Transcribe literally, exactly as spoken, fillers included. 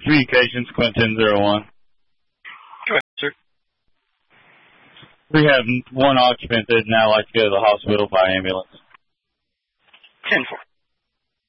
Communications, Quentin zero one. Go ahead, sir. We have one occupant that would now like to go to the hospital by ambulance. ten four.